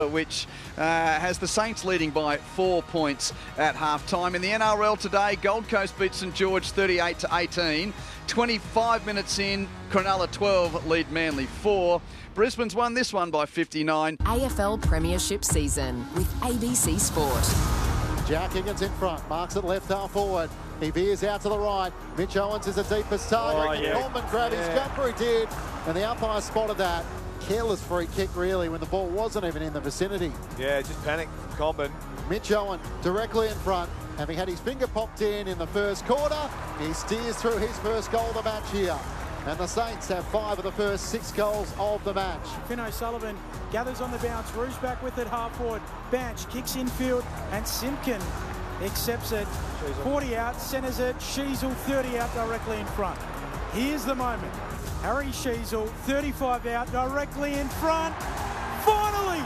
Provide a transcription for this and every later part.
which has the Saints leading by 4 points at half-time. In the NRL today, Gold Coast beat St George 38-18. 25 minutes in, Cronulla 12 lead Manly 4. Brisbane's won this one by 59. AFL Premiership season with ABC Sport. Jack Higgins in front, marks it left half forward. He veers out to the right. Mitch Owens is the deepest target. Coleman grabbed his jumper, he did. And the umpire spotted that. Careless free kick, really, when the ball wasn't even in the vicinity. Yeah, just panicked, Coleman. Mitch Owen directly in front, having had his finger popped in the first quarter. He steers through his first goal of the match here. And the Saints have 5 of the first 6 goals of the match. Finn O'Sullivan gathers on the bounce. Rouge back with it, half forward. Banch kicks infield, and Simpkin accepts it. 40 out, centres it. Sheasel 30 out directly in front. Here's the moment. Harry Sheasel, 35 out, directly in front. Finally!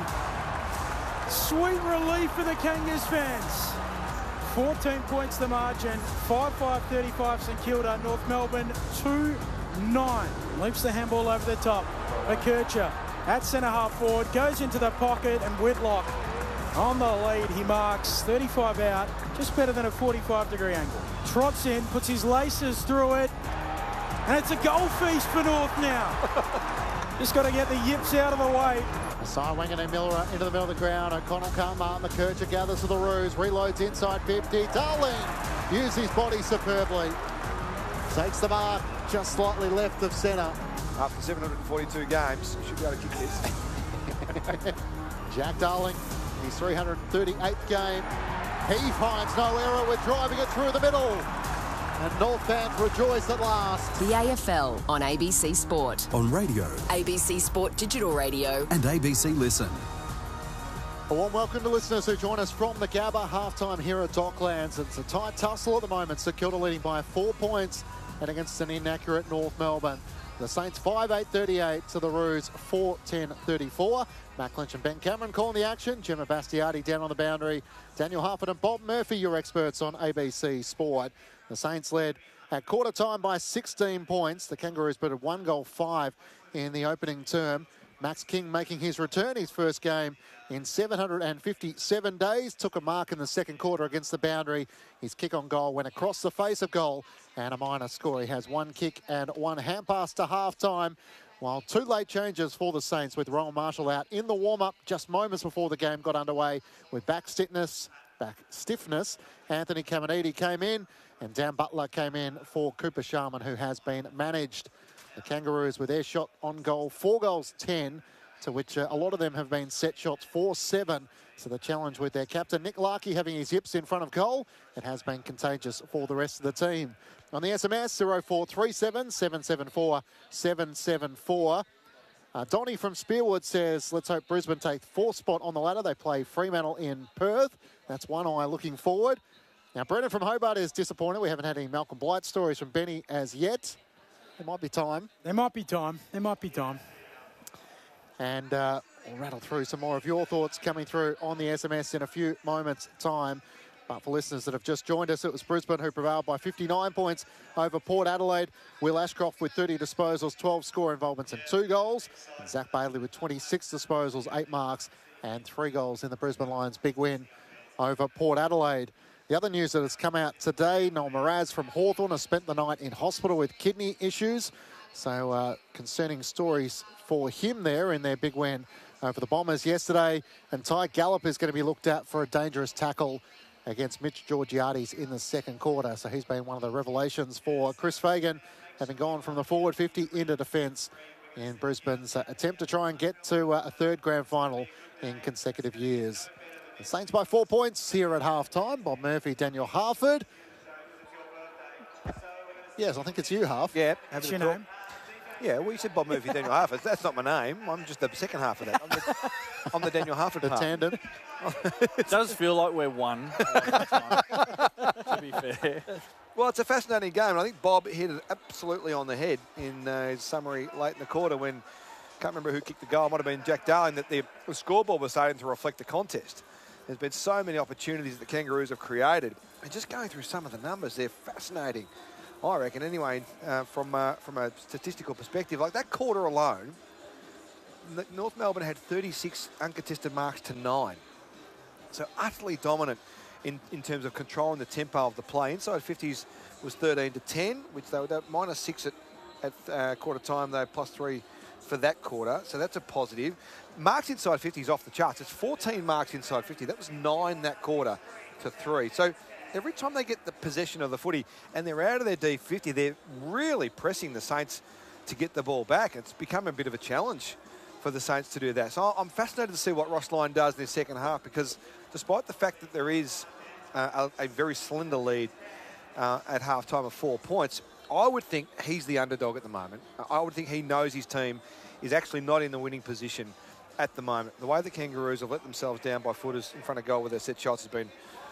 Sweet relief for the Kangas fans. 14 points the margin. 5-5-35 St Kilda. North Melbourne 2-9. Leaps the handball over the top. McKercher at centre half forward. Goes into the pocket, and Whitlock on the lead. He marks 35 out. Just better than a 45-degree angle. Trots in, puts his laces through it. And it's a goal feast for North now. Just got to get the yips out of the way. Asai Wangan and Miller into the middle of the ground. O'Connell can't mark. McKercher gathers to the Roos. Reloads inside 50. Darling uses his body superbly. Takes the mark just slightly left of centre. After 742 games, should be able to kick this. Jack Darling, his 338th game. He finds no error with driving it through the middle. And North fans rejoice at last. The AFL on ABC Sport. On radio. ABC Sport Digital Radio. And ABC Listen. A warm welcome to listeners who join us from the Gabba halftime here at Docklands. It's a tight tussle at the moment. St Kilda leading by 4 points and against an inaccurate North Melbourne. The Saints 5-8-38 to the Roos 4-10-34. Matt Lynch and Ben Cameron calling the action. Gemma Bastiardi down on the boundary. Daniel Harford and Bob Murphy, your experts on ABC Sport. The Saints led at quarter time by 16 points. The Kangaroos beat 1-5 in the opening term. Max King making his return, his first game in 757 days. Took a mark in the second quarter against the boundary. His kick on goal went across the face of goal and a minor score. He has 1 kick and 1 hand pass to half-time. While 2 late changes for the Saints with Rowan Marshall out in the warm-up just moments before the game got underway with back stiffness. Anthony Caminiti came in and Dan Butler came in for Cooper Sharman, who has been managed. The Kangaroos with their shot on goal, 4 goals 10, to which a lot of them have been set shots 4-7. So the challenge with their captain, Nick Larkey, having his yips in front of goal. It has been contagious for the rest of the team. On the SMS, 0437 774 774. Donnie from Spearwood says, let's hope Brisbane take 4th spot on the ladder. They play Fremantle in Perth. That's one eye looking forward. Now, Brendan from Hobart is disappointed. We haven't had any Malcolm Blight stories from Benny as yet. There might be time. There might be time. There might be time. And we'll rattle through some more of your thoughts coming through on the SMS in a few moments' time. But for listeners that have just joined us, it was Brisbane who prevailed by 59 points over Port Adelaide. Will Ashcroft with 30 disposals, 12 score involvements and 2 goals. And Zach Bailey with 26 disposals, 8 marks and 3 goals in the Brisbane Lions' big win over Port Adelaide. The other news that has come out today, Noel Moraz from Hawthorn has spent the night in hospital with kidney issues. So concerning stories for him there in their big win over the Bombers yesterday. And Ty Gallup is going to be looked at for a dangerous tackle against Mitch Georgiades in the second quarter. So he's been one of the revelations for Chris Fagan, having gone from the forward 50 into defence in Brisbane's attempt to try and get to a 3rd grand final in consecutive years. The Saints by 4 points here at half-time. Bob Murphy, Daniel Harford. Yes, I think it's you, Harf. Yeah. What's your name? Yeah, well, you said Bob Murphy, Daniel Harford. That's not my name. I'm just the second half of that. I'm the Daniel Harford The half. tandem. It does feel like we're one. To be fair. Well, it's a fascinating game. And I think Bob hit it absolutely on the head in his summary late in the quarter when, can't remember who kicked the goal. It might have been Jack Darling, that the scoreboard was starting to reflect the contest. There's been so many opportunities that the Kangaroos have created. And just going through some of the numbers, they're fascinating. I reckon, anyway, from a statistical perspective. Like that quarter alone, North Melbourne had 36 uncontested marks to 9. So utterly dominant in terms of controlling the tempo of the play. Inside 50s was 13 to 10, which they were -6 at quarter time, though +3 for that quarter. So that's a positive. Marks inside 50 is off the charts. It's 14 marks inside 50. That was 9 that quarter to 3. So every time they get the possession of the footy and they're out of their D50, they're really pressing the Saints to get the ball back. It's become a bit of a challenge for the Saints to do that. So I'm fascinated to see what Ross Lyon does in the second half, because despite the fact that there is a very slender lead at halftime of 4 points, I would think he's the underdog at the moment. I would think he knows his team is actually not in the winning position at the moment. The way the Kangaroos have let themselves down by footers in front of goal with their set shots has been,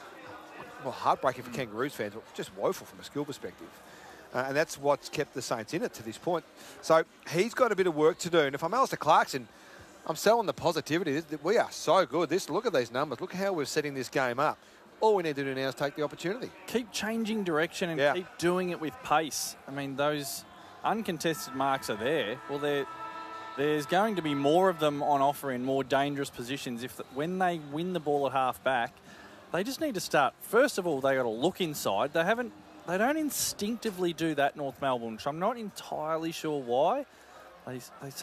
well, heartbreaking for Kangaroos fans, but just woeful from a skill perspective. And that's what's kept the Saints in it to this point. So he's got a bit of work to do. And if I'm Alistair Clarkson, I'm selling the positivity. We are so good. Look at these numbers. Look how we're setting this game up. All we need to do now is take the opportunity. Keep changing direction and keep doing it with pace. I mean, those uncontested marks are there. Well, there's going to be more of them on offer in more dangerous positions. When they win the ball at half back, they just need to start. First of all, they got to look inside. They don't instinctively do that, North Melbourne, which I'm not entirely sure why. They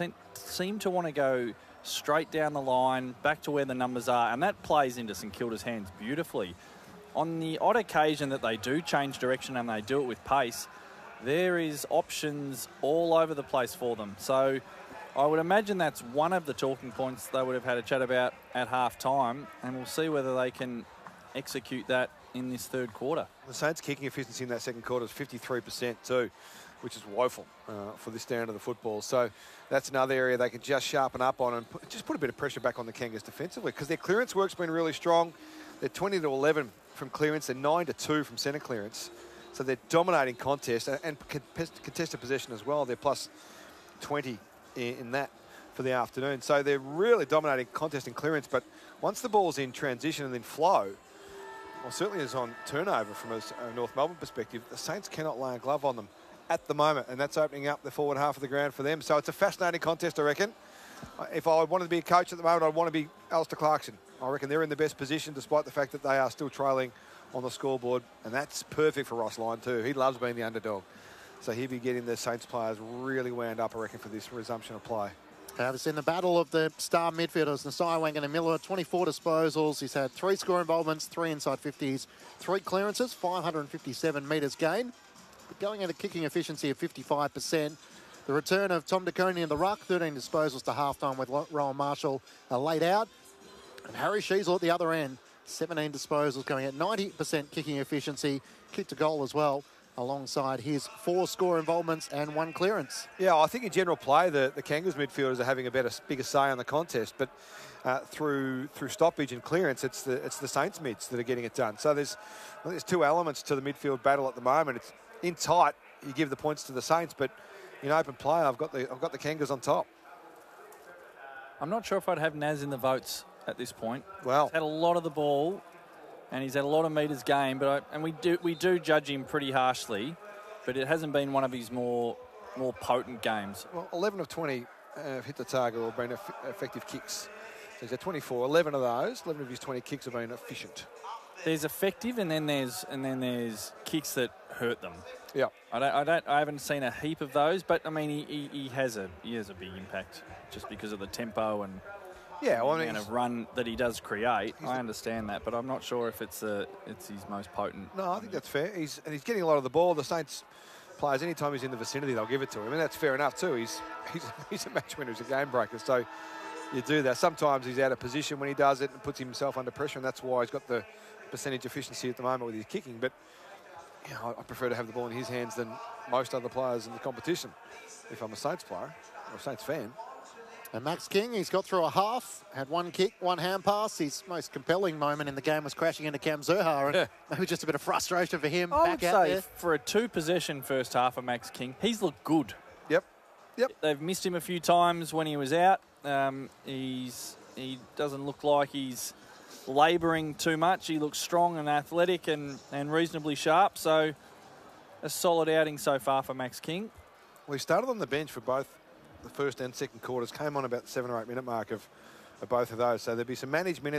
seem to want to go straight down the line, back to where the numbers are, and that plays into St Kilda's hands beautifully. On the odd occasion that they do change direction and they do it with pace, there is options all over the place for them. So I would imagine that's one of the talking points they would have had a chat about at half-time, and we'll see whether they can execute that in this third quarter. The Saints' kicking efficiency in that second quarter is 53% too, which is woeful for this stand of the football. So that's another area they can just sharpen up on and put a bit of pressure back on the Kangas defensively, because their clearance work's been really strong. They're 20 to 11 from clearance. They're 9 to 2 from centre clearance. So they're dominating contest and contested possession as well. They're plus 20 in that for the afternoon. So they're really dominating contest and clearance. But once the ball's in transition and then flow, well, certainly is on turnover from a North Melbourne perspective, the Saints cannot lay a glove on them at the moment, and that's opening up the forward half of the ground for them. So it's a fascinating contest, I reckon. If I wanted to be a coach at the moment, I'd want to be Alistair Clarkson. I reckon they're in the best position, despite the fact that they are still trailing on the scoreboard, and that's perfect for Ross Lyon too. He loves being the underdog. So he'll be getting the Saints players really wound up, I reckon, for this resumption of play. It's in the battle of the star midfielders, Nasai Wanganamila, 24 disposals. He's had 3 score involvements, 3 inside 50s, 3 clearances, 557 metres gained. But going at a kicking efficiency of 55%. The return of Tom DeConey in the ruck, 13 disposals to halftime with Rowan Marshall laid out. And Harry Sheasel at the other end, 17 disposals, going at 90% kicking efficiency, kicked a goal as well, alongside his 4 score involvements and 1 clearance. Yeah, I think in general play, the Kangas midfielders are having a bigger say on the contest, but through stoppage and clearance, it's the Saints mids that are getting it done. So there's 2 elements to the midfield battle at the moment. It's in tight, you give the points to the Saints, but in open play, I've got the Kangas on top. I'm not sure if I'd have Naz in the votes at this point. Well, he's had a lot of the ball, and he's had a lot of metres gained, and we do judge him pretty harshly, but it hasn't been one of his more potent games. Well, 11 of 20 have hit the target or been effective kicks. So he's had 24. 11 of his 20 kicks have been efficient. There's effective, and then there's kicks that hurt them. Yeah, I haven't seen a heap of those, but I mean he has a big impact just because of the tempo and the amount of run that he does create. I understand that, but I'm not sure if it's his most potent. No, I think that's fair. He's getting a lot of the ball. The Saints players, anytime he's in the vicinity, they'll give it to him, and that's fair enough too. He's a match winner, he's a game breaker, so you do that. Sometimes he's out of position when he does it and puts himself under pressure, and that's why he's got the percentage efficiency at the moment with his kicking. But I prefer to have the ball in his hands than most other players in the competition if I'm a Saints player or a Saints fan. And Max King, he's got through a half, had 1 kick, 1 hand pass. His most compelling moment in the game was crashing into Cam Zurhaar, and maybe just a bit of frustration for him. I would say for a 2-possession first half of Max King, he's looked good. Yep. They've missed him a few times when he was out. He doesn't look like he's labouring too much. He looks strong and athletic and reasonably sharp. So a solid outing so far for Max King. Well, he started on the bench for both the first and second quarters came on about the 7 or 8 minute mark of both of those. So there'd be some managed minutes